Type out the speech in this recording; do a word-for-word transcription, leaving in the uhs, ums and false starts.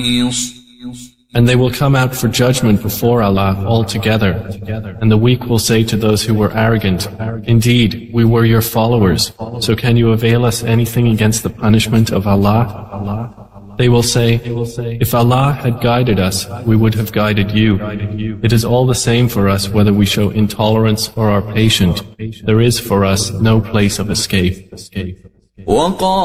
And they will come out for judgment before Allah all together. And the weak will say to those who were arrogant, "Indeed, we were your followers, so can you avail us anything against the punishment of Allah?" They will say, "If Allah had guided us, we would have guided you. It is all the same for us whether we show intolerance or are patient. There is for us no place of escape."